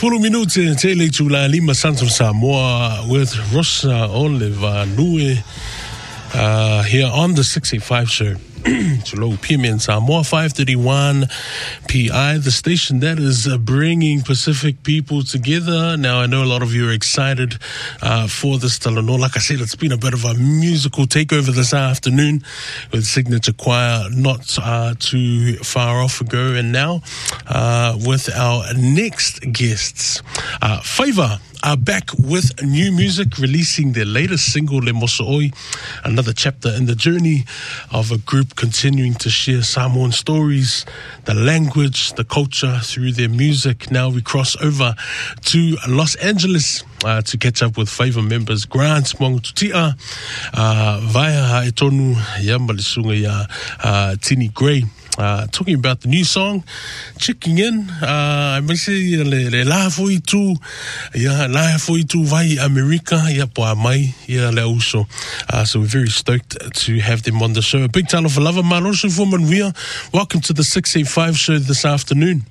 10 minute tele tula lima Sons of Samoa with Rosa Oliver Nui here on the 685 show. Hello, PM in Samoa, 531 PI, the station that is bringing Pacific people together. Now, I know a lot of you are excited for this Talanoa. Like I said, it's been a bit of a musical takeover this afternoon with Signature Choir not too far off ago. And now, with our next guests, Favor are back with new music, releasing their latest single, Le Moso'oi, another chapter in the journey of a group continuing to share Samoan stories, the language, the culture through their music. Now we cross over to Los Angeles to catch up with Favor members Grant Mongtutia, via Haetonu Yambalisunga ya Tini Gray. Talking about the new song, checking in. I may say le la foi tu vai America ya po mai ya le uso. So we're very stoked to have them on the show. A big talo for lava manoshu for Manuia. Welcome to the 685 show this afternoon.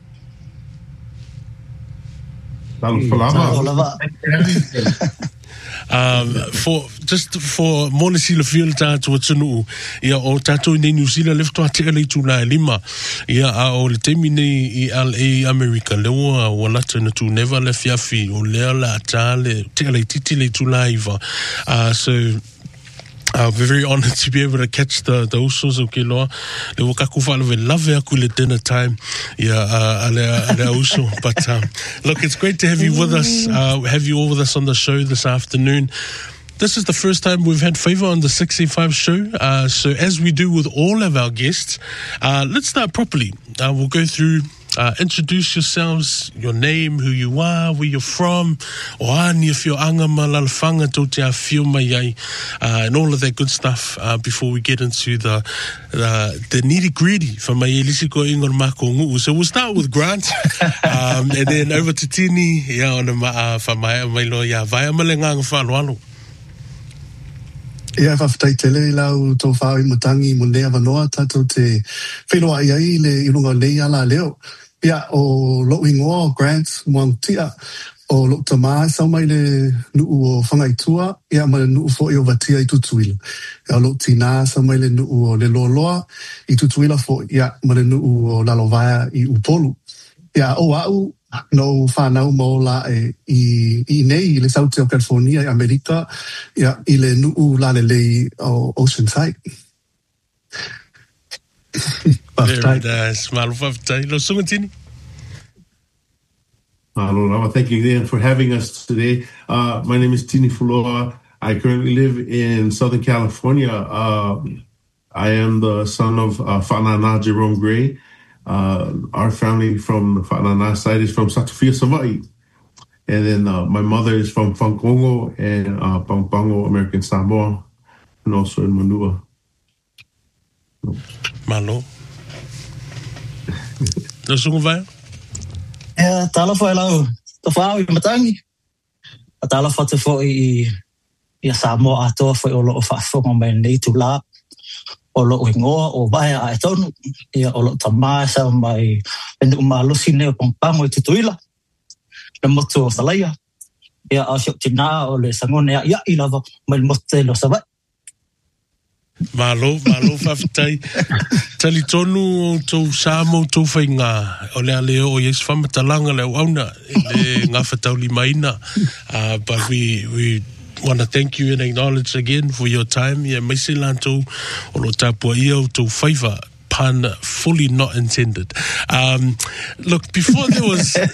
Talo for lava. For Monisila Field Tato Tunu, ya o Tato in New Zealand left to Ateli to Lima, ya o Temine LA America, Lewa, Walatan to never left Yafi, or Lela Tale, Tele Titile to Live. So we're very honored to be able to catch the usos of Kiloa. Le wakakufa le love ya dinner time. Ale uso. But look, it's great to have you with us. Have you all with us on the show this afternoon. This is the first time we've had Favor on the 685 show. So as we do with all of our guests, let's start properly. We'll go through. Introduce yourselves, your name, who you are, where you're from, o ani if you're anga malalafanga to te awhio mai ai, and all of that good stuff before we get into the nitty-gritty for mai elisi ko ingon mako ngu. So we'll start with Grant, and then over to Tini, on the mailo vaya malengang whalualo. Ia whawhatai tele lau tō whao I matangi mo nea wanoa tato te whenua iai le irunga nei ala leo. Ia o lo ingoa Grant Mongtutia o lo tamā sau mai le nuu o whangaitua. Ia ma le nuu fo I o watia I tutuila. Ia o lo tina sau mai le nuu o le loa I tutuila fo ia ma le nuu o lalovaya I upolu. Ia o au no whanau mo la I nei le South of California I Amerika ia I le nuu la le lei o Oceanside. Very nice. Malo whawhatai. Lo sungatini. Aloha. Thank you again for having us today. My name is Tini Fuloa. I currently live in Southern California. I am the son of Whanana Jerome Gray. Our family from the Whanana side is from Satufia, Savai. And then my mother is from Whankongo and Pampango, American Samoa, and also in Manua. Malo. No sungu vai? Tala fo lau. To whao I matangi. Tala fo te fo I Samoa atoa fo I o lo o whaafonga mai nei tu la. O lo ingoa o vai a tonu. Ia o lo tamā sa mai enu malusi ne o Pampango I tutuila. Le motu o Salaia. Ia a siok tina o le sangone ia I lava mai mote lo savai. Malo whawhatai. Tali tonu tō Samo tō whainga. O lea leo o yes whamatalanga leo auna. Le ngā whatauli maina. But we want to thank you and acknowledge again for your time. Ia maise lantou o lo tāpua ia o tō Favor. Pun fully not intended. Look, before there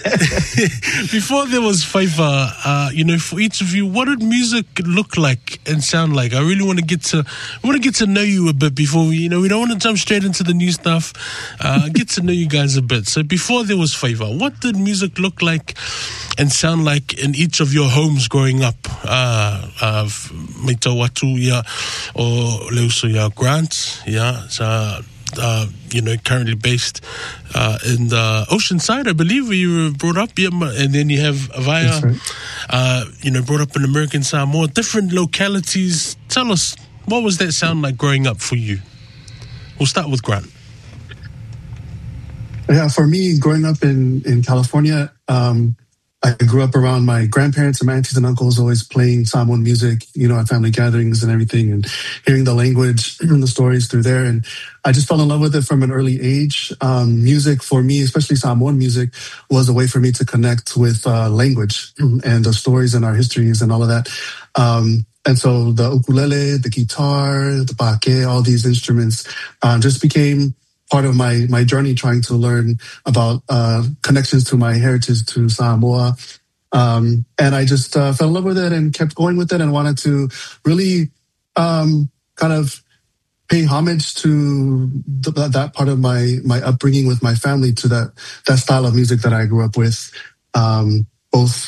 was Favor, for each of you, what did music look like and sound like? I really want to get to know you a bit before we don't want to jump straight into the new stuff. Get to know you guys a bit. So before there was Favor, what did music look like and sound like in each of your homes growing up? Meitau atu ia o leuso ia Grant, ia sa. Currently based in the Oceanside, I believe, where you were brought up. Yeah, and then you have Avaya, right. Brought up in American Samoa, different localities. Tell us, what was that sound like growing up for you? We'll start with Grant. Yeah, for me, growing up in California, I grew up around my grandparents and my aunties and uncles always playing Samoan music, at family gatherings and everything, and hearing the language and the stories through there. And I just fell in love with it from an early age. Music for me, especially Samoan music, was a way for me to connect with language and the stories and our histories and all of that. And so the ukulele, the guitar, the pake, all these instruments just became part of my journey, trying to learn about connections to my heritage to Samoa. And I just fell in love with it and kept going with it and wanted to really kind of pay homage to that part of my upbringing with my family, to that style of music that I grew up with, both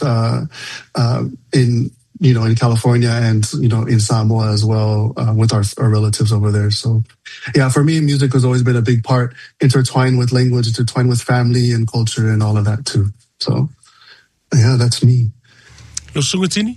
in California and, in Samoa as well, with our relatives over there. So, yeah, for me, music has always been a big part, intertwined with language, intertwined with family and culture and all of that too. So, yeah, that's me. Sungatini?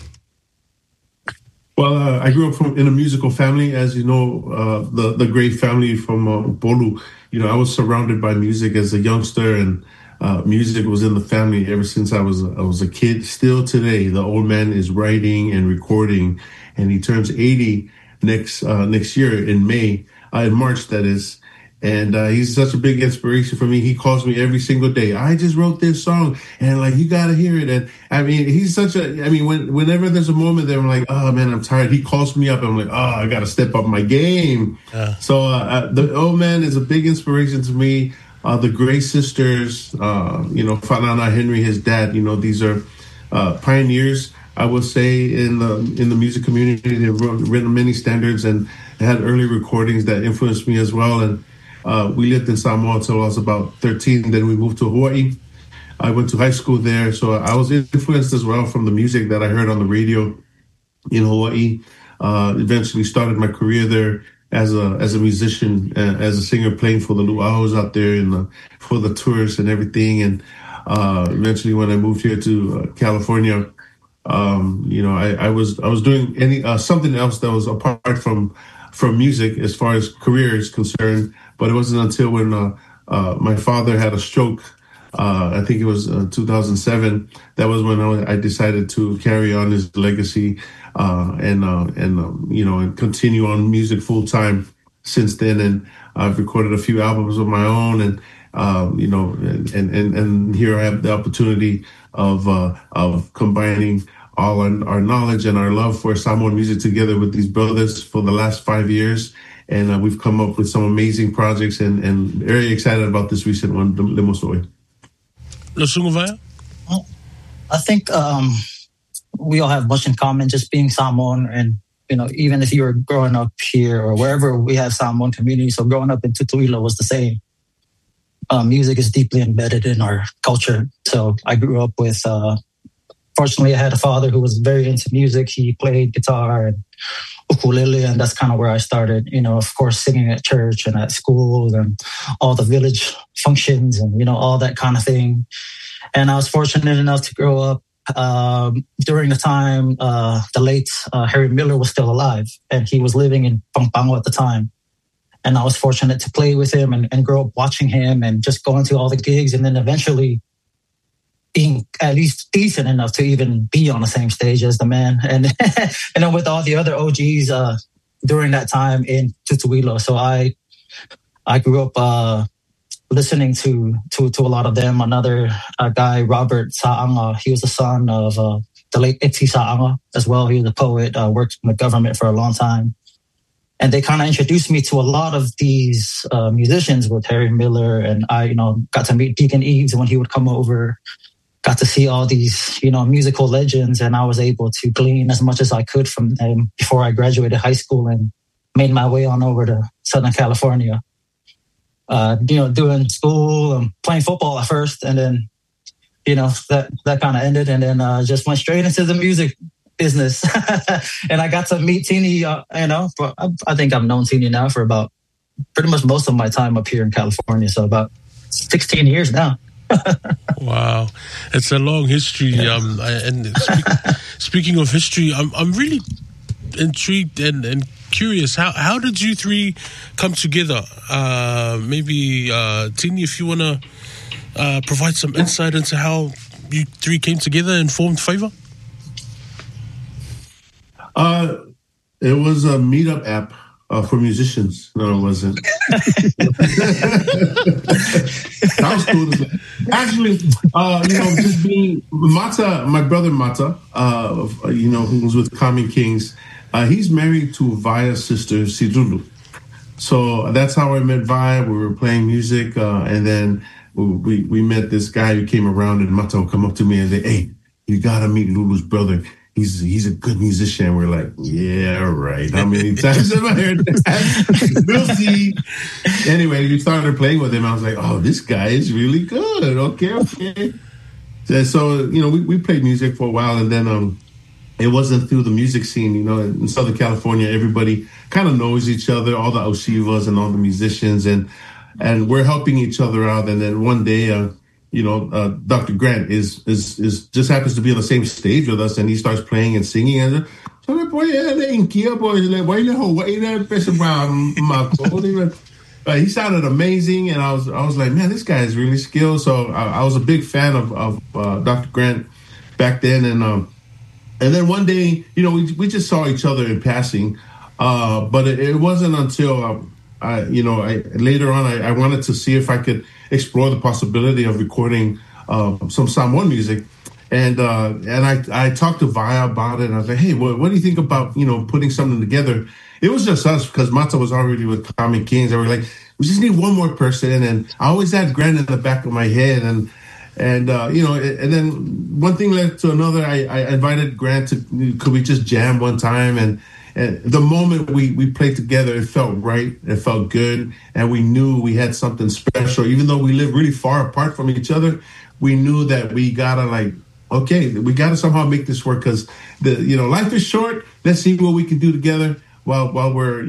Well, I grew up in a musical family, as you know, the great family from Upolu. I was surrounded by music as a youngster, and music was in the family ever since I was a kid. Still today, the old man is writing and recording, and he turns 80 next year in March, that is. And he's such a big inspiration for me. He calls me every single day. I just wrote this song, and you gotta hear it. And I mean, he's whenever there's a moment that I'm like, oh man, I'm tired, he calls me up, and I'm like, oh, I gotta step up my game. So the old man is a big inspiration to me. The Gray Sisters, Fanana Henry, his dad, these are pioneers, I would say, in the music community. They've written many standards and had early recordings that influenced me as well. And we lived in Samoa until I was about 13. Then we moved to Hawaii. I went to high school there, so I was influenced as well from the music that I heard on the radio in Hawaii. Eventually started my career there as a musician, as a singer, playing for the luau's out there and for the tourists and everything. And eventually, when I moved here to California, I was doing something else that was apart from music as far as career is concerned. But it wasn't until when my father had a stroke, I think it was 2007, that was when I decided to carry on his legacy and continue on music full time since then. And I've recorded a few albums of my own, and and here I have the opportunity of combining all our knowledge and our love for Samoan music together with these brothers for the last 5 years. And we've come up with some amazing projects, and very excited about this recent one, Limosoi. I think we all have much in common, just being Samoan. And, even if you were growing up here or wherever we have Samoan community, so growing up in Tutuila was the same. Music is deeply embedded in our culture. So I grew up with, fortunately, I had a father who was very into music. He played guitar and ukulele, and that's kind of where I started, of course, singing at church and at school and all the village functions and, all that kind of thing. And I was fortunate enough to grow up during the time the late Harry Miller was still alive, and he was living in Pampanga at the time. And I was fortunate to play with him and grow up watching him and just going to all the gigs, and then eventually being at least decent enough to even be on the same stage as the man. And and then with all the other OGs during that time in Tutuila. So I grew up listening to a lot of them. Another guy, Robert Sa'anga, he was the son of the late Itzi Sa'anga as well. He was a poet, worked in the government for a long time. And they kind of introduced me to a lot of these musicians with Harry Miller. And I, got to meet Deacon Eves when he would come over, got to see all these, musical legends. And I was able to glean as much as I could from them before I graduated high school and made my way on over to Southern California. Doing school and playing football at first. And then, that kind of ended. And then just went straight into the music business. And I got to meet Tini, I think I've known Tini now for about pretty much most of my time up here in California. So about 16 years now. Wow. It's a long history. And speaking of history, I'm really intrigued and curious. How did you three come together? Maybe Tini, if you want to provide some insight into how you three came together and formed Favor? It was a meetup app for musicians. No, it wasn't. That was cool. Actually, just being Mata, my brother Mata, who was with Common Kings, he's married to Vaya's sister, Sidulu. So that's how I met Vaya. We were playing music, and then we met this guy who came around, and Mata would come up to me and say, "Hey, you gotta meet Lulu's brother. He's a good musician." We're like, yeah, right. How many times have I heard that? We'll see. Anyway, we started playing with him. I was like, oh, this guy is really good. Okay. So, we played music for a while, and then it wasn't through the music scene. In Southern California, everybody kind of knows each other, all the Oshivas and all the musicians, and we're helping each other out. And then one day, Dr. Grant is just happens to be on the same stage with us, and he starts playing and singing. And he sounded amazing, and I was like, man, this guy is really skilled. So I was a big fan of Dr. Grant back then, and then one day, we just saw each other in passing, but it wasn't until later on I wanted to see if I could explore the possibility of recording some Samoan music, and I talked to Vaya about it, and I was like, hey, what do you think about putting something together? It was just us because Mata was already with Common Kings, and we were like, we just need one more person, and I always had Grant in the back of my head, and then one thing led to another. I invited Grant could we just jam one time, and the moment we played together, it felt right, it felt good, and we knew we had something special. Even though we live really far apart from each other, we knew that we gotta we gotta somehow make this work, because life is short. Let's see what we can do together while we're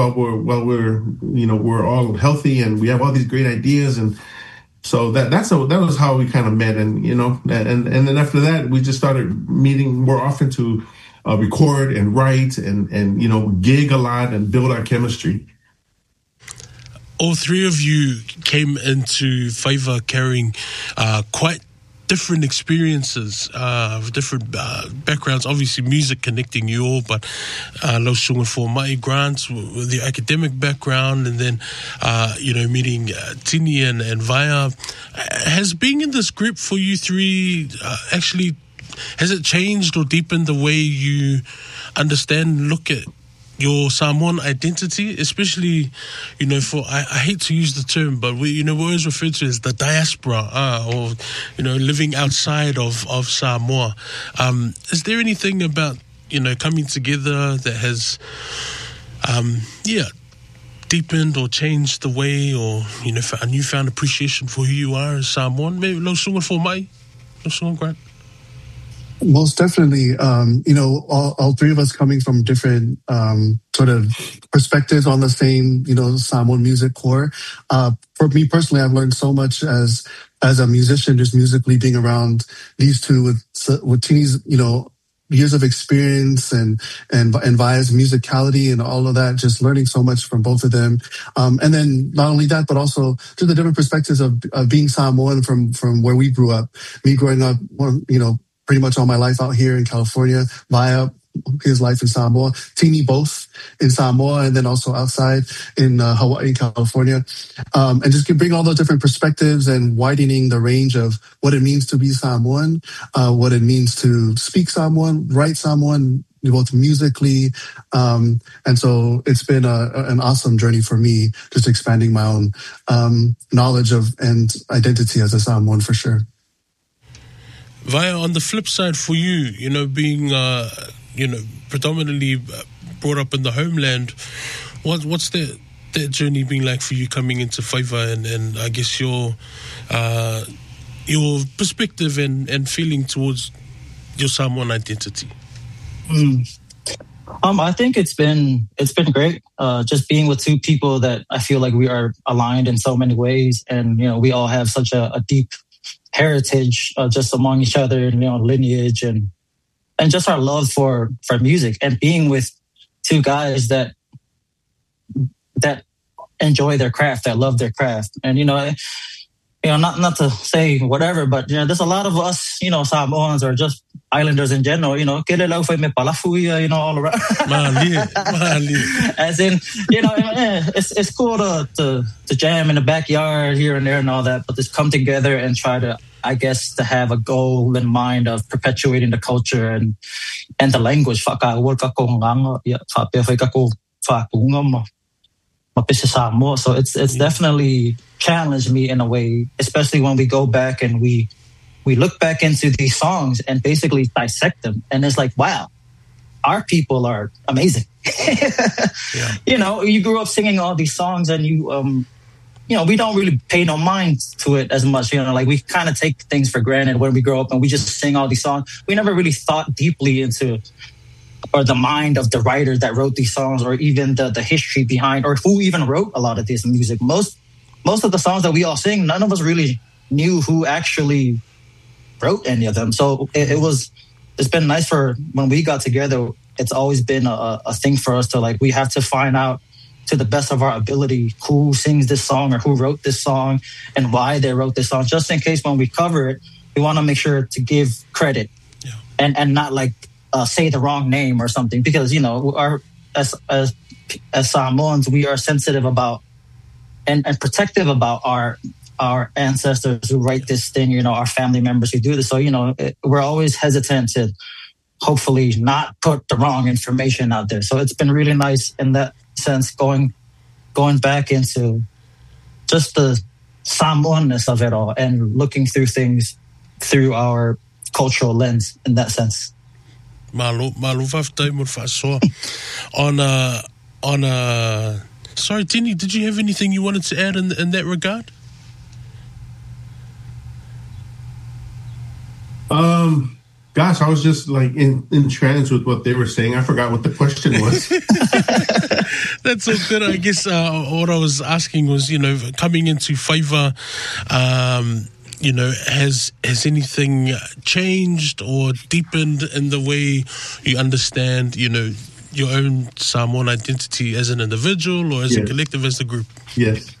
we're all healthy and we have all these great ideas. And so that was how we kind of met, and and then after that we just started meeting more often to record and write and gig a lot and build our chemistry. All three of you came into Favor carrying quite different experiences, different backgrounds. Obviously, music connecting you all, but Lo Sunga for Mai Grant with the academic background, and then meeting Tini and Vaya. Has being in this group for you three actually, has it changed or deepened the way you understand and look at your Samoan identity, especially, for, I hate to use the term, but we're always referred to as the diaspora, or, living outside of Samoa. Is there anything about, coming together that has, deepened or changed the way, or, a newfound appreciation for who you are as Samoan? Maybe Lo Sunga for Mai? Lo Sunga Grant? Most definitely, all three of us coming from different sort of perspectives on the same, Samoan music core. For me personally, I've learned so much as a musician, just musically being around these two with Tini's, years of experience and Vaya's musicality and all of that, just learning so much from both of them. And then not only that, but also just the different perspectives of being Samoan from where we grew up. Me growing up, pretty much all my life out here in California, Vaya, his life in Samoa, Tini both in Samoa, and then also outside in Hawaii and California. And just bring all those different perspectives and widening the range of what it means to be Samoan, what it means to speak Samoan, write Samoan, both musically. And so it's been an awesome journey for me, just expanding my own knowledge of and identity as a Samoan for sure. Vaya, on the flip side for you, being, predominantly brought up in the homeland, what's that journey been like for you coming into Favor, and I guess your perspective and feeling towards your Samoan identity? I think it's been great. Just being with two people that I feel like we are aligned in so many ways, and we all have such a deep heritage just among each other, lineage and just our love for music, and being with two guys that enjoy their craft, that love their craft. And not to say whatever, but there's a lot of us, Samoans or just islanders in general, all around. As in, it's cool to jam in the backyard here and there and all that, but just come together and try to, I guess, to have a goal in mind of perpetuating the culture and the language. So it's definitely challenged me in a way, especially when we go back and we look back into these songs and basically dissect them. And it's like, wow, our people are amazing. You grew up singing all these songs and we don't really pay no mind to it as much. Like we kind of take things for granted when we grow up and we just sing all these songs. We never really thought deeply into or the mind of the writers that wrote these songs, or even the history behind, or who even wrote a lot of this music. Most of the songs that we all sing, none of us really knew who actually wrote any of them. So it's been nice for when we got together. It's always been a thing for us to we have to find out to the best of our ability who sings this song or who wrote this song and why they wrote this song. Just in case when we cover it, we want to make sure to give credit and not say the wrong name or something, because as Samoans, we are sensitive about and protective about our ancestors who write this thing, our family members who do this. So we're always hesitant to hopefully not put the wrong information out there. So it's been really nice in that sense, going back into just the Samoanness of it all and looking through things through our cultural lens in that sense. Malo whaftai mo whaasoa. Sorry, Tini, did you have anything you wanted to add in that regard? Gosh, I was just in trance with what they were saying. I forgot what the question was. That's all good. I guess what I was asking was, coming into Whaiva, has anything changed or deepened in the way you understand, your own Samoan identity as an individual or as a collective, as a group? Yes.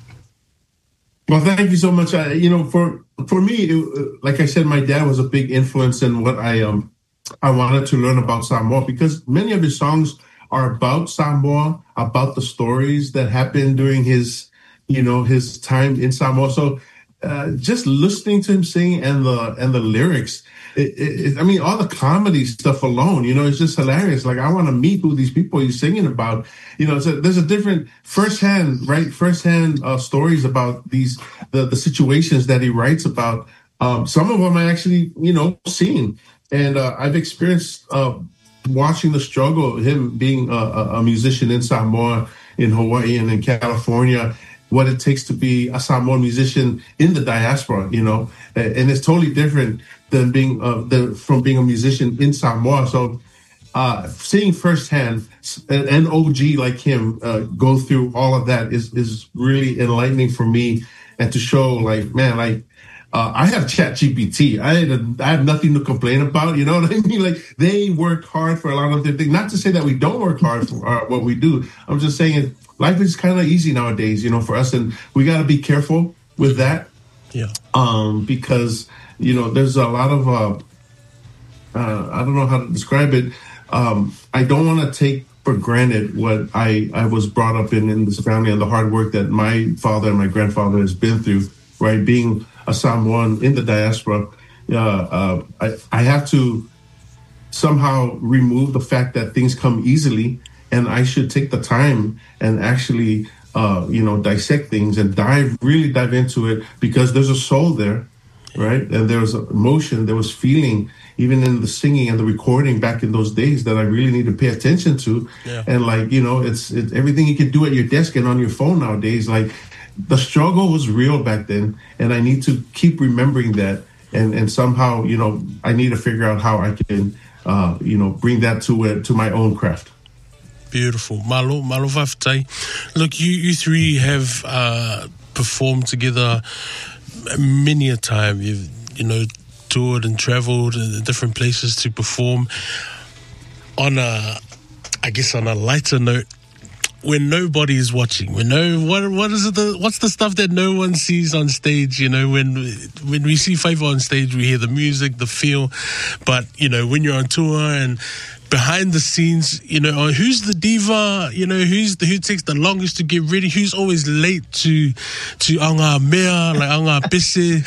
Well, thank you so much. For me, like I said, my dad was a big influence in what I wanted to learn about Samoa, because many of his songs are about Samoa, about the stories that happened during his time in Samoa. So just listening to him sing and the lyrics, all the comedy stuff alone, it's just hilarious. I want to meet who these people he's singing about. So there's a different firsthand stories about the situations that he writes about. Some of them I actually, seen. And I've experienced watching the struggle, him being a musician in Samoa, in Hawaii, and in California, what it takes to be a Samoan musician in the diaspora, and it's totally different than from being a musician in Samoa. So seeing firsthand an OG like him go through all of that is really enlightening for me, and to show I have ChatGPT. I have nothing to complain about. You know what I mean? They work hard for a lot of their things. Not to say that we don't work hard for what we do. I'm just saying life is kind of easy nowadays, for us, and we got to be careful with that. Yeah. Because there's a lot of I don't know how to describe it. I don't want to take for granted what I was brought up in this family and the hard work that my father and my grandfather has been through. Right, being a Samoan in the diaspora, I have to somehow remove the fact that things come easily, and I should take the time and actually, dissect things and really dive into it, because there's a soul there, right? And there was emotion, there was feeling, even in the singing and the recording back in those days, that I really need to pay attention to. Yeah. And it's everything you can do at your desk and on your phone nowadays. The struggle was real back then, and I need to keep remembering that. And somehow, I need to figure out how I can, bring that to my own craft. Beautiful. Malo whaftai. Look, you three have performed together many a time. You've, toured and traveled in different places to perform. On a lighter note, when nobody is watching, what is it? What's the stuff that no one sees on stage? You know, when we see Favor on stage, we hear the music, the feel, but you know, when you're on tour and behind the scenes, you know, who's the diva? You know, who takes the longest to get ready? Who's always late to anga mea, like anga pise?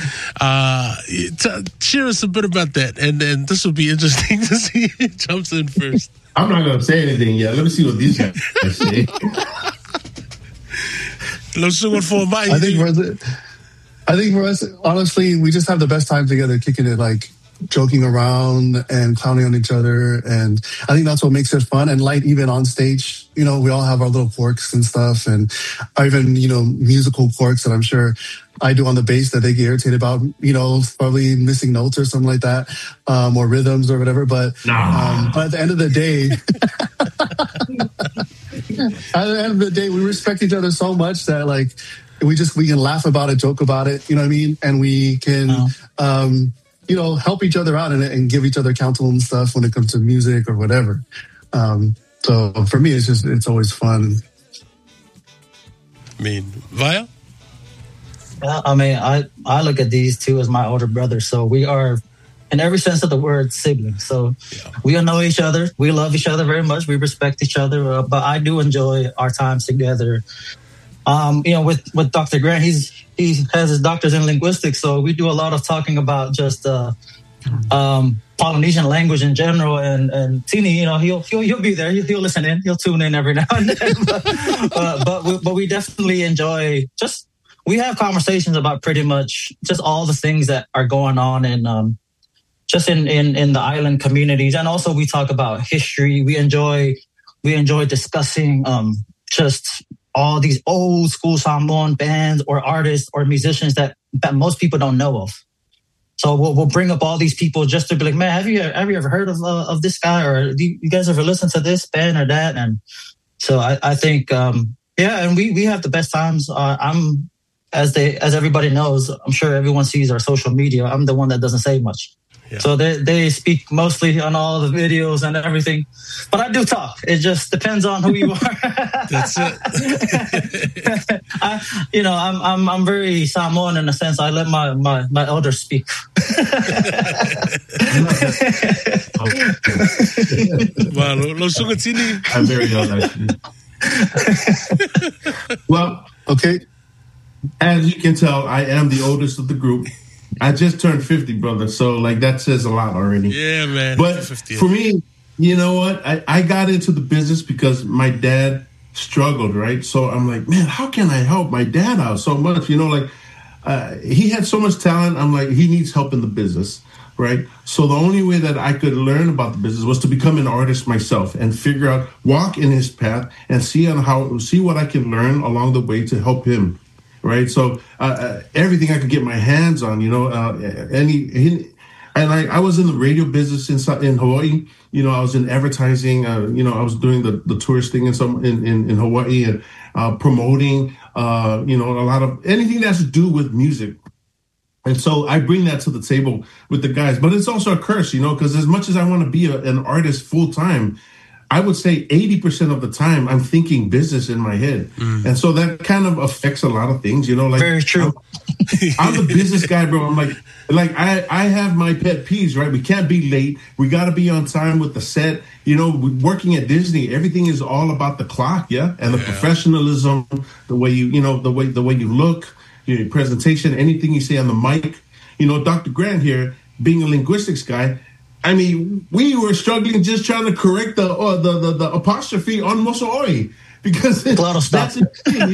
Share us a bit about that, and this will be interesting to see who jumps in first. I'm not going to say anything yet. Let me see what these guys say. I think for us, honestly, we just have the best time together, kicking it, like joking around and clowning on each other. And I think that's what makes it fun and light, even on stage. You know, we all have our little quirks and stuff, and even, you know, musical quirks that I'm sure I do on the bass that they get irritated about, you know, probably missing notes or something like that, or rhythms or whatever. But at the end of the day, we respect each other so much that, like, we can laugh about it, joke about it, you know what I mean? And we can, you know, help each other out and give each other counsel and stuff when it comes to music or whatever. So for me, it's always fun. I mean, Vaya? I mean, I look at these two as my older brothers. So we are, in every sense of the word, siblings. So we all know each other. We love each other very much. We respect each other. But I do enjoy our times together. You know, with Dr. Grant, he has his doctors in linguistics. So we do a lot of talking about just Polynesian language in general. And Tini, you know, he'll be there. He'll listen in. He'll tune in every now and then. But we definitely enjoy just. We have conversations about pretty much just all the things that are going on in just in the island communities, and also we talk about history. We enjoy discussing just all these old school Samoan bands or artists or musicians that most people don't know of. So we'll bring up all these people just to be like, man, have you ever heard of this guy, or do you guys ever listen to this band or that? And so I think and we have the best times. As everybody knows, I'm sure everyone sees our social media. I'm the one that doesn't say much. Yeah. So they speak mostly on all the videos and everything. But I do talk. It just depends on who you are. That's it. I'm very Samoan in a sense. I let my elders speak. I'm very young, actually. Well, okay. As you can tell, I am the oldest of the group. I just turned 50, brother. So, like, that says a lot already. Yeah, man. But for me, you know what? I got into the business because my dad struggled, right? So I'm like, man, how can I help my dad out so much? You know, like, he had so much talent. I'm like, he needs help in the business, right? So the only way that I could learn about the business was to become an artist myself and figure out, walk in his path and see what I can learn along the way to help him. Right, so everything I could get my hands on, you know, I was in the radio business in Hawaii. You know, I was in advertising. You know, I was doing the tourist thing in Hawaii and promoting. You know, a lot of anything that has to do with music. And so I bring that to the table with the guys. But it's also a curse, you know, because as much as I want to be an artist full time, I would say 80% of the time I'm thinking business in my head. And so that kind of affects a lot of things, you know, like very true. I'm the business guy, bro. I'm like I have my pet peeves, right? We can't be late. We got to be on time with the set. You know, working at Disney, everything is all about the clock. Yeah. And the professionalism, the way you you look, your presentation, anything you say on the mic, you know, Dr. Grant here being a linguistics guy, I mean, we were struggling just trying to correct the apostrophe on Moso'oi because that's it.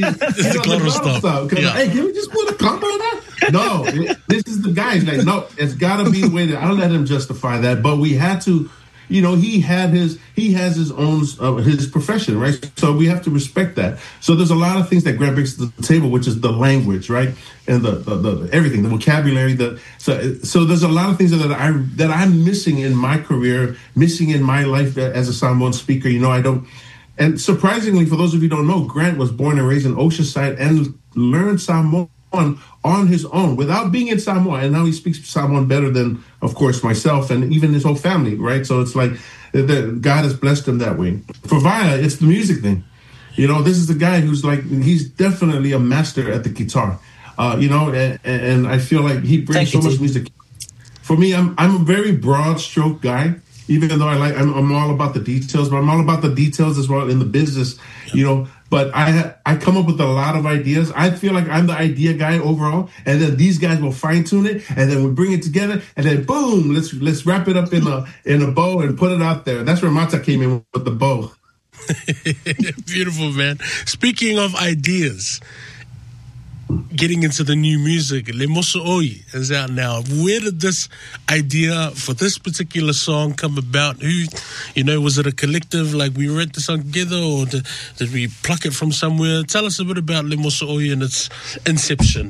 Hey, can we just put a comma on that? No, this is the guys. Like, no, it's got to be the way that I'll let him justify that. But we had to, you know, he has his own his profession, right? So we have to respect that. So there's a lot of things that Grant brings to the table, which is the language, right, and the everything, the vocabulary. So there's a lot of things that I'm missing in my career, missing in my life as a Samoan speaker. You know, I don't. And surprisingly, for those of you who don't know, Grant was born and raised in Oceanside and learned Samoan on his own without being in Samoa, and now he speaks Samoan better than, of course, myself and even his whole family, right? So it's like God has blessed him that way. For Vaya, it's the music thing. You know, this is the guy who's like, he's definitely a master at the guitar. You know, and I feel like he brings so much music. For me, I'm a very broad stroke guy, even though I'm all about the details, but I'm all about the details as well in the business, you know. But I come up with a lot of ideas. I feel like I'm the idea guy overall, and then these guys will fine tune it, and then we bring it together, and then boom, let's wrap it up in a bow and put it out there. That's where Mata came in with the bow. Beautiful, man. Speaking of ideas, getting into the new music, Le Moso'oi is out now. Where did this idea for this particular song come about? Who, you know, was it a collective, like we wrote the song together, or did we pluck it from somewhere? Tell us a bit about Le Moso'oi and its inception.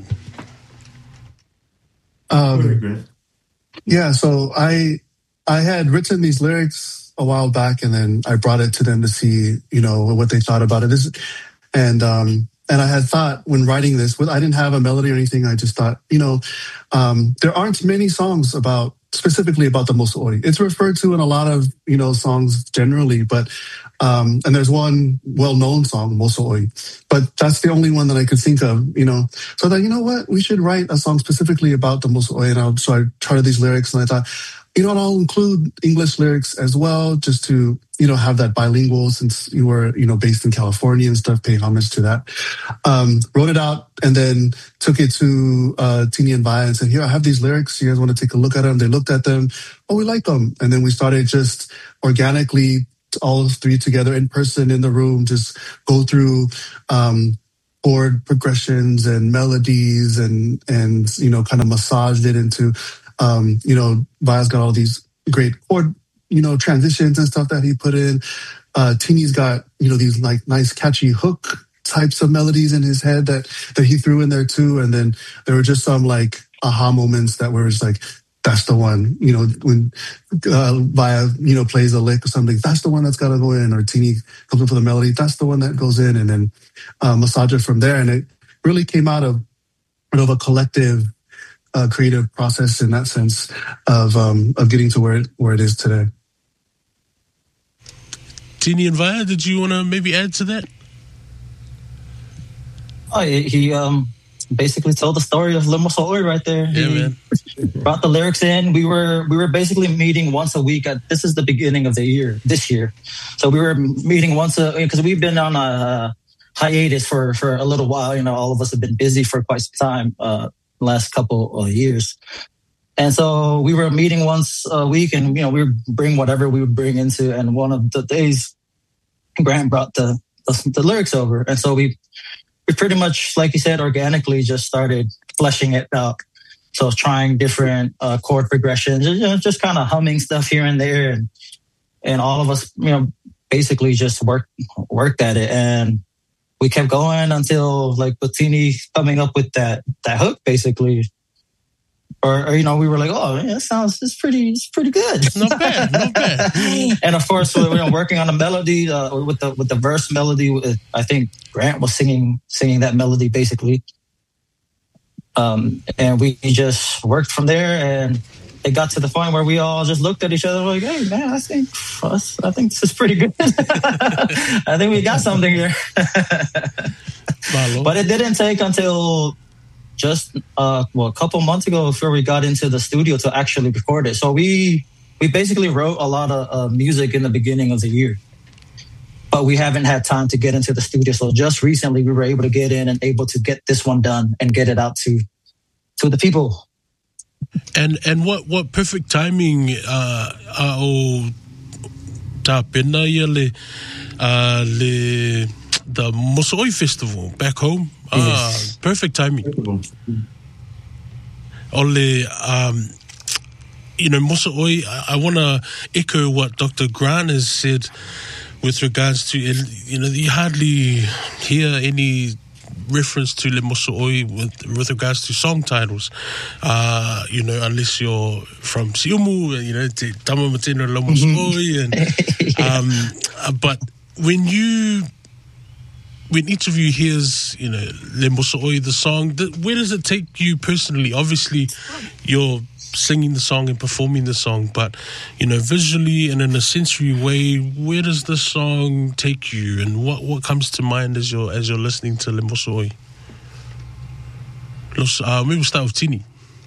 Yeah, so I had written these lyrics a while back, and then I brought it to them to see, you know, what they thought about it. And I had thought when writing this, I didn't have a melody or anything. I just thought, you know, there aren't many songs specifically about the Moso'oi. It's referred to in a lot of, you know, songs generally, but, and there's one well-known song, Moso'oi, but that's the only one that I could think of, you know. So I thought, you know what, we should write a song specifically about the Moso'oi. So I charted these lyrics, and I thought, you know, and I'll include English lyrics as well, just to, you know, have that bilingual, since you were, you know, based in California and stuff, paying homage to that. Wrote it out and then took it to Tini and Vaya and said, here, I have these lyrics. You guys want to take a look at them? They looked at them. Oh, we like them. And then we started just organically, all three together in person in the room, just go through chord progressions and melodies and you know, kind of massaged it into, you know, Vaya's got all these great chord, you know, transitions and stuff that he put in. Tini's got, you know, these like nice catchy hook types of melodies in his head that he threw in there too. And then there were just some like aha moments that were just like, that's the one, you know, when Vaya, you know, plays a lick or something, that's the one that's got to go in, or Tini comes in for the melody, that's the one that goes in, and then massage it from there. And it really came out of a collective creative process in that sense of getting to where it is today. Tini and Vaya, did you want to maybe add to that? Oh, he basically told the story of Le Moso'oi right there. Yeah, man. Brought the lyrics in. We were basically meeting once a week. This is the beginning of the year, this year. So we were meeting because we've been on a hiatus for a little while. You know, all of us have been busy for quite some time. Last couple of years. And so we were meeting once a week, and, you know, we would bring whatever we would bring into. And one of the days, Grant brought the lyrics over. And so we pretty much, like you said, organically just started fleshing it out. So trying different chord progressions, you know, just kind of humming stuff here and there. And all of us, you know, basically just worked at it. And we kept going until, like, Tini coming up with that hook, basically, or you know, we were like, oh, yeah, it's pretty good, not bad. And of course, we were working on a melody with the verse melody. I think Grant was singing that melody basically, and we just worked from there, and it got to the point where we all just looked at each other like, hey, man, I think this is pretty good. I think we got something here. But it didn't take until just a couple months ago before we got into the studio to actually record it. So we basically wrote a lot of music in the beginning of the year, but we haven't had time to get into the studio. So just recently we were able to get in and able to get this one done and get it out to the people. And what perfect timing o ta pena ia le the Moso'oi Festival back home. Yes. Perfect timing. Ole you know, Moso'oi, I want to echo what Dr. Grant has said with regards to, you know, you hardly hear any reference to Le Moso'oi with regards to song titles, you know, unless you're from Siumu, you know, Te Tama Matena Le Moso'oi, and but when each of you hears, you know, Le Moso'oi, the song, where does it take you personally? Obviously, you're singing the song and performing the song, but, visually and in a sensory way, where does this song take you, and what comes to mind as you're listening to Lemoso Oi? Maybe we'll start with Tini.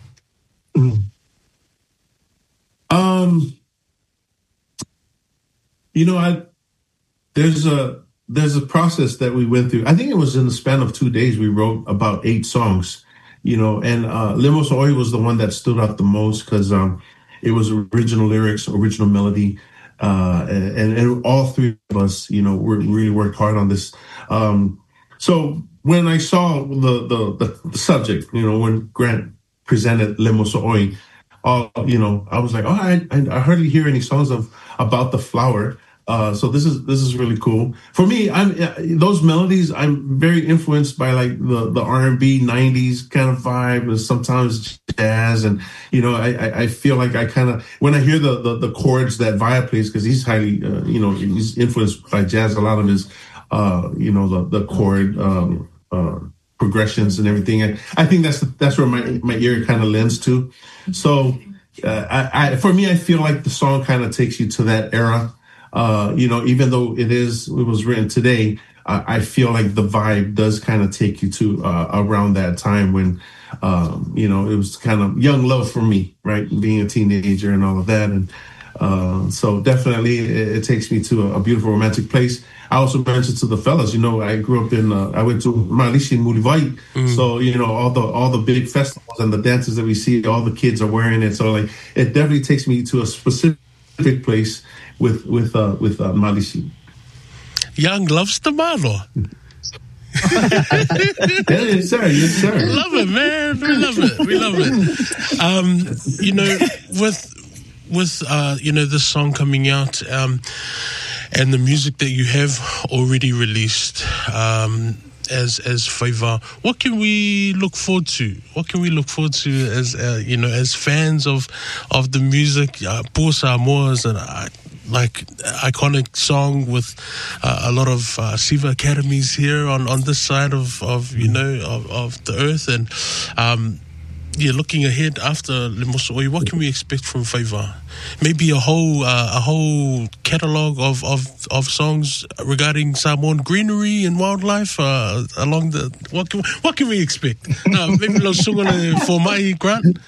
There's a process that we went through. I think it was in the span of 2 days we wrote about 8 songs, and Lemoso Oi was the one that stood out the most because it was original lyrics, original melody, and all 3 of us, really worked hard on this. So when I saw the subject, when Grant presented Lemoso Oi, I was like, I hardly hear any songs about the flower. So this is really cool for me. Those melodies. I'm very influenced by like the R&B 90s kind of vibe, and sometimes jazz. And I feel like I kind of, when I hear the chords that Vaya plays, because he's highly he's influenced by jazz. A lot of his the chord progressions and everything. And I think that's where my ear kind of lends to. So for me, I feel like the song kind of takes you to that era. Even though it was written today, I feel like the vibe does kind of take you to around that time when, it was kind of young love for me, right? Being a teenager and all of that. And so definitely it takes me to a beautiful romantic place. I also mentioned to the fellas, I grew up I went to Malishi in Mulivai. So, all the big festivals and the dances that we see, all the kids are wearing it. So like, it definitely takes me to a specific place with Malishi. Young loves tomato. Yes, sir. Love it, man. We love it. With this song coming out, and the music that you have already released, as Favor, what can we look forward to? What can we look forward to as fans of the music? Pua Samoa is an iconic song with a lot of Siva academies here on this side of the earth, and looking ahead after Lemoso Oi, what can we expect from Favor? Maybe a whole catalogue of songs regarding Samoan greenery and wildlife along the. What can we expect? Maybe lo sungole for my Grant.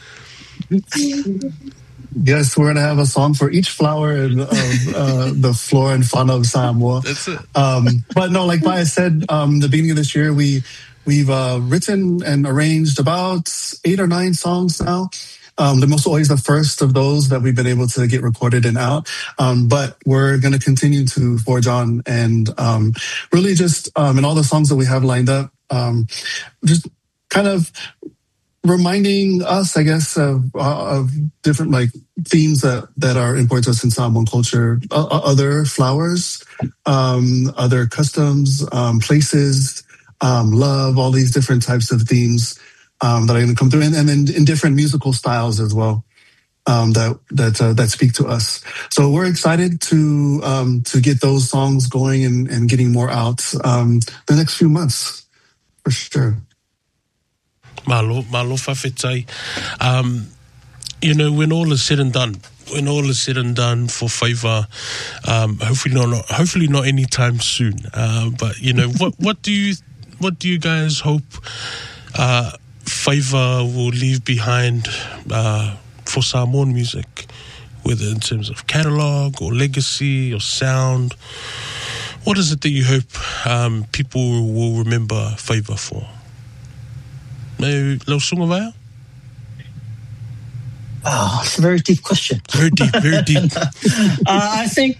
Yes, we're going to have a song for each flower of the flora and fauna of Samoa. That's it. But no, like Vaya said, the beginning of this year, we've written and arranged about 8 or 9 songs now. Lemoso Oi is the first of those that we've been able to get recorded and out. But we're going to continue to forge on and really just in all the songs that we have lined up, just kind of reminding us, I guess, of different like themes that are important to us in Samoan culture, other flowers, other customs, places, love, all these different types of themes that are going to come through, and then in different musical styles as well that speak to us. So we're excited to get those songs going and getting more out the next few months for sure. Malo whawhetai. When all is said and done for Favor, hopefully not anytime soon. But what do you guys hope Favor will leave behind for Samoan music, whether in terms of catalogue or legacy or sound? What is it that you hope people will remember Favor for? Oh, it's a very deep question. Very deep. I think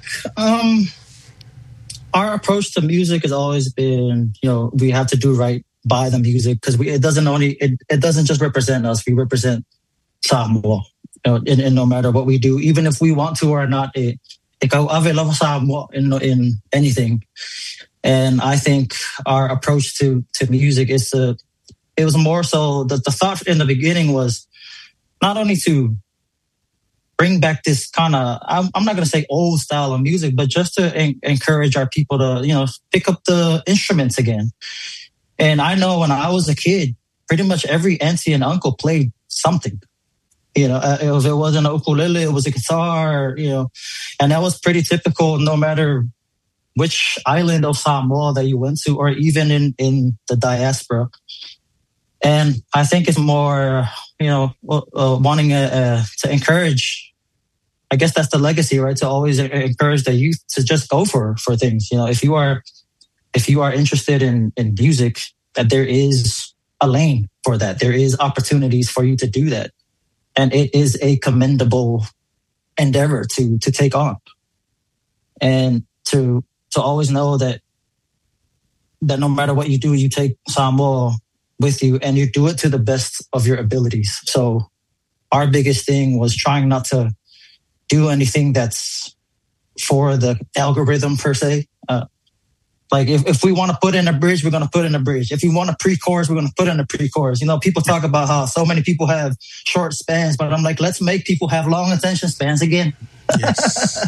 our approach to music has always been, we have to do right by the music, because it doesn't just represent us. We represent Samoa, and no matter what we do, even if we want to or not, it go ave lava Samoa in anything. And I think our approach to music is it was more so that the thought in the beginning was not only to bring back this kind of, I'm not going to say old style of music, but just to encourage our people to, pick up the instruments again. And I know when I was a kid, pretty much every auntie and uncle played something. if it wasn't a ukulele, it was a guitar, and that was pretty typical no matter which island of Samoa that you went to, or even in the diaspora. And I think it's more, wanting to encourage. I guess that's the legacy, right? To always encourage the youth to just go for things. If you are interested in music, that there is a lane for that. There is opportunities for you to do that, and it is a commendable endeavor to take on, and to always know that no matter what you do, you take Samoa with you and you do it to the best of your abilities. So our biggest thing was trying not to do anything that's for the algorithm per se. Like if we want to put in a bridge, we're going to put in a bridge. If you want a pre-chorus, we're going to put in a pre-chorus. People talk about how so many people have short spans, but I'm like, let's make people have long attention spans again. Yes.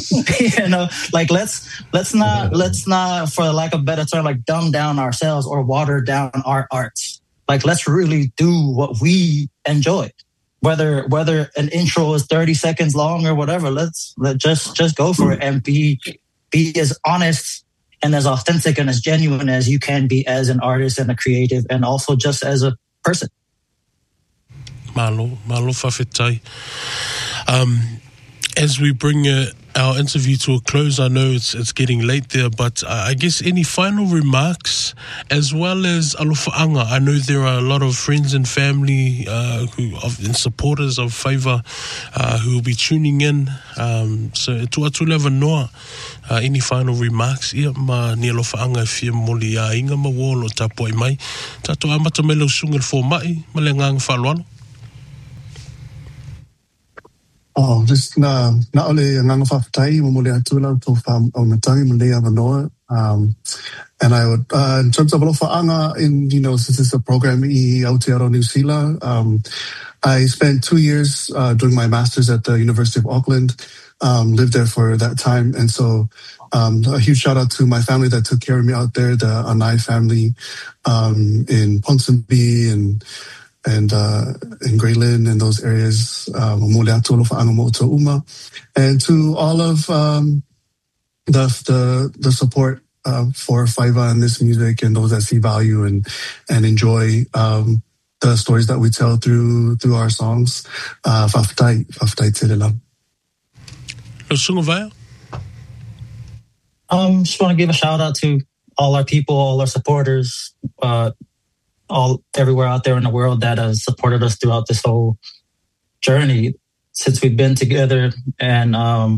Let's not, for lack of a better term, like dumb down ourselves or water down our arts. Like, let's really do what we enjoy. Whether an intro is 30 seconds long or whatever, let's just go for it and be as honest and as authentic and as genuine as you can be as an artist and a creative, and also just as a person. Malo whawhetai. As we bring our interview to a close, I know it's getting late there, but I guess any final remarks as well as alofaanga. I know there are a lot of friends and family and supporters of Whaiva who will be tuning in. So tu leva noa. Any final remarks? Ia ma ni alofaanga fia moli a inga ma wolo tapo i mai. Tato amata me lau sunga fo mai, ma le ngang whaloalo. Just na ole nganga whawhatai mo mole atula to o matangi mo lea manoa. And I would, in terms of alofaanga, since it's a program i Aotearoa New Zealand, I spent 2 years doing my master's at the University of Auckland, lived there for that time. And so a huge shout out to my family that took care of me out there, the Anai family in Ponsonby and in Greyland and those areas, and to all of the support for Whaiva and this music, and those that see value and enjoy the stories that we tell through our songs. Whawhetai te rela. Just want to give a shout out to all our people, all our supporters, everywhere out there in the world that has supported us throughout this whole journey since we've been together, and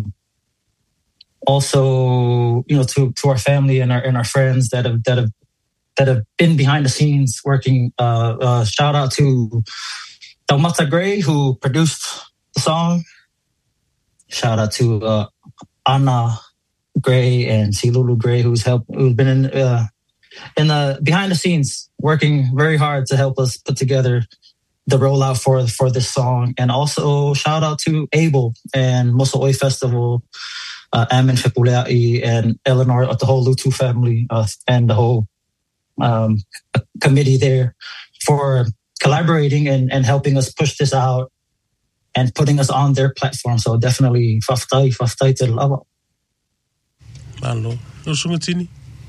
also to our family and our friends that have been behind the scenes working. Shout out to Taumata Gray, who produced the song. Shout out to Anna Gray and Silulu Gray, who's been in the behind the scenes working very hard to help us put together the rollout for this song. And also shout out to Abel and Moso'oi Festival, Amin Fepulea'i and Eleanor, the whole Lutu family, and the whole committee there for collaborating and helping us push this out and putting us on their platform. So definitely whawhetai te lawa. Malo. Sungatini.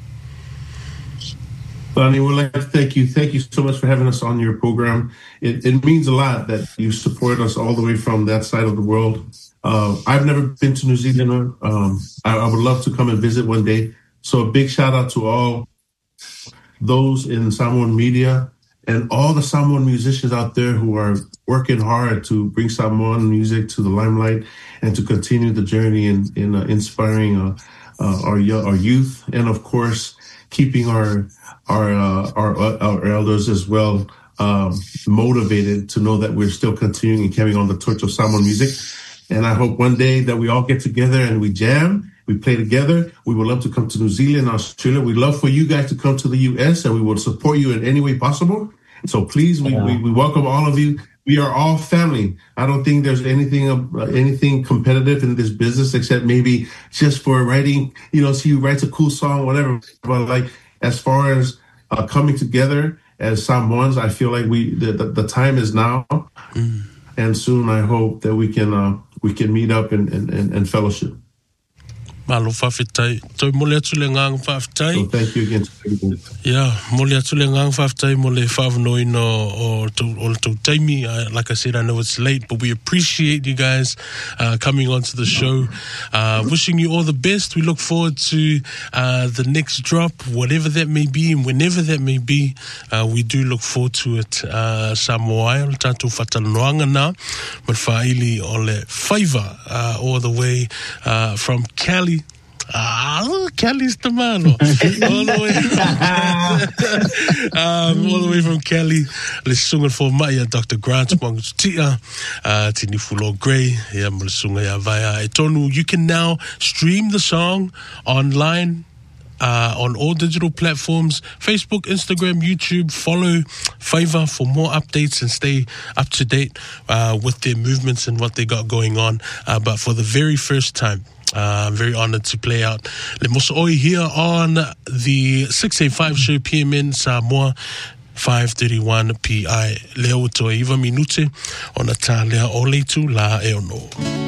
Lonnie, we'd like to thank you. Thank you so much for having us on your program. It means a lot that you support us all the way from that side of the world. I've never been to New Zealand. I would love to come and visit one day. So a big shout out to all those in Samoan media and all the Samoan musicians out there who are working hard to bring Samoan music to the limelight and to continue the journey in inspiring our youth, and of course keeping our elders as well motivated to know that we're still continuing and carrying on the torch of Samoan music. And I hope one day that we all get together and we jam, we play together. We would love to come to New Zealand, Australia. We'd love for you guys to come to the US, and we will support you in any way possible. So please, we welcome all of you. We are all family. I don't think there's anything competitive in this business except maybe just for writing, see who writes a cool song, whatever. But like, as far as coming together as Samoans, I feel like the time is now. and soon I hope that we can meet up and fellowship. Malo whawhetai. Toi mole atu le ngang whawhetai. So thank you again. Yeah, mole atu le ngang whawhetai, mole whawanoi o tau taimi. Like I said, I know it's late, but we appreciate you guys coming onto the show. Wishing you all the best. We look forward to the next drop, whatever that may be and whenever that may be. We do look forward to it. Samoa, o tātou whatalanoanga nā. But whaili o le whaiva all the way from Cali. Cali's the man. All the way from Cali. Let's sing for Maya, Dr. Grant, Mangutia, Tini Fulo Gray, Yamalsunga Yavaya Etonu. You can now stream the song online. On all digital platforms, Facebook, Instagram, YouTube. Follow Favor for more updates and stay up to date with their movements and what they got going on. But for the very first time, I'm very honored to play out Le Mosoi here on the 685 show PMN Samoa 5:31 PI Leo Toiva Minute on a Talia Ole Tu La Eono.